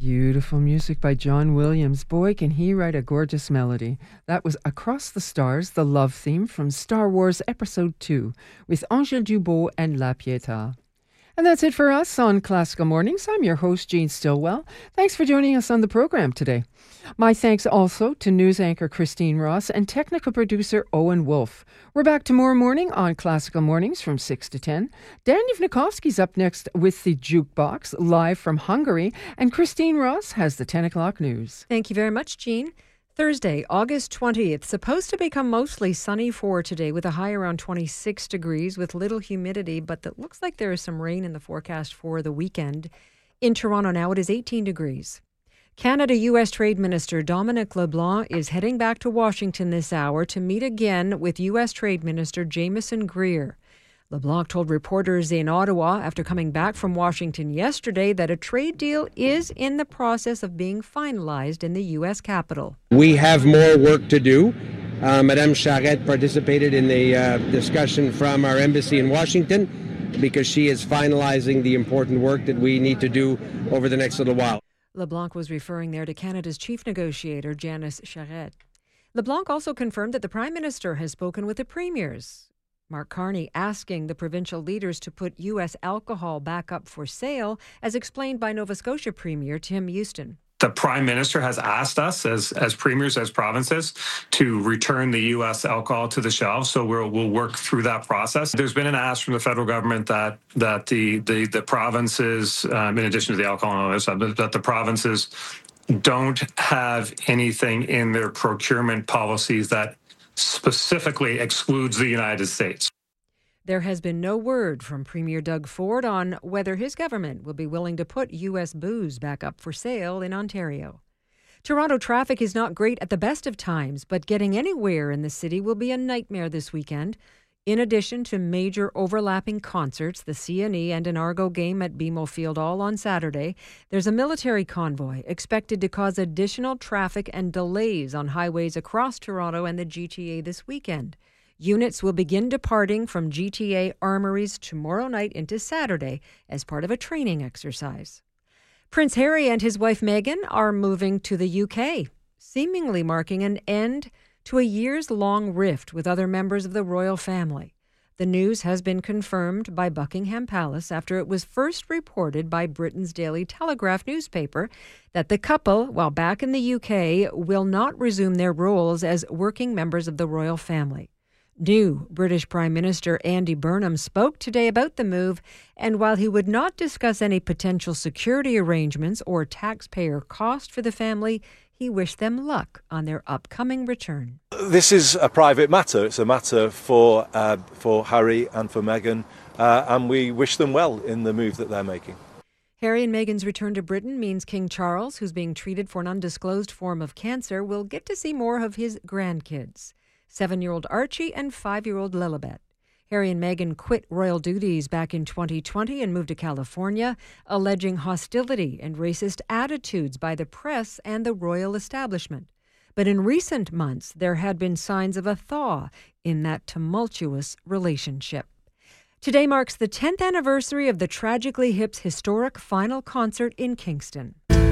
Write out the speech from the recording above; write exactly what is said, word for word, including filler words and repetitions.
Beautiful music by John Williams. Boy, can he write a gorgeous melody. That was Across the Stars, the love theme from Star Wars Episode two, with Angèle Dubois and La Pietà. And that's it for us on Classical Mornings. I'm your host, Jean Stillwell. Thanks for joining us on the program today. My thanks also to news anchor Christine Ross and technical producer Owen Wolf. We're back tomorrow morning on Classical Mornings from six to ten. Dan Yevnikovsky's up next with the Jukebox, live from Hungary, and Christine Ross has the ten o'clock news. Thank you very much, Jean. Thursday, August twentieth, supposed to become mostly sunny for today with a high around twenty-six degrees with little humidity, but it looks like there is some rain in the forecast for the weekend. In Toronto now, it is eighteen degrees. Canada-U S Trade Minister Dominic LeBlanc is heading back to Washington this hour to meet again with U S Trade Minister Jameson Greer. LeBlanc told reporters in Ottawa after coming back from Washington yesterday that a trade deal is in the process of being finalized in the U S Capitol. We have more work to do. Uh, Madame Charette participated in the uh, discussion from our embassy in Washington because she is finalizing the important work that we need to do over the next little while. LeBlanc was referring there to Canada's chief negotiator, Janice Charette. LeBlanc also confirmed that the Prime Minister has spoken with the premiers. Mark Carney asking the provincial leaders to put U S alcohol back up for sale, as explained by Nova Scotia Premier Tim Houston. The Prime Minister has asked us as as premiers, as provinces, to return the U S alcohol to the shelves. So we'll we'll work through that process. There's been an ask from the federal government that that the the, the provinces, um, in addition to the alcohol and all this stuff, that the provinces don't have anything in their procurement policies that specifically excludes the United States. There has been no word from Premier Doug Ford on whether his government will be willing to put U S booze back up for sale in Ontario. Toronto traffic is not great at the best of times, but getting anywhere in the city will be a nightmare this weekend. In addition to major overlapping concerts, the C N E and an Argo game at B M O Field all on Saturday, there's a military convoy expected to cause additional traffic and delays on highways across Toronto and the G T A this weekend. Units will begin departing from G T A armories tomorrow night into Saturday as part of a training exercise. Prince Harry and his wife Meghan are moving to the U K, seemingly marking an end to a years-long rift with other members of the royal family. The news has been confirmed by Buckingham Palace after it was first reported by Britain's Daily Telegraph newspaper that the couple, while back in the U K, will not resume their roles as working members of the royal family. New British Prime Minister Andy Burnham spoke today about the move, and while he would not discuss any potential security arrangements or taxpayer cost for the family, he wished them luck on their upcoming return. This is a private matter. It's a matter for uh, for Harry and for Meghan, uh, and we wish them well in the move that they're making. Harry and Meghan's return to Britain means King Charles, who's being treated for an undisclosed form of cancer, will get to see more of his grandkids, seven-year-old Archie and five-year-old Lilibet. Harry and Meghan quit royal duties back in twenty twenty and moved to California, alleging hostility and racist attitudes by the press and the royal establishment. But in recent months, there had been signs of a thaw in that tumultuous relationship. Today marks the tenth anniversary of the Tragically Hip's historic final concert in Kingston.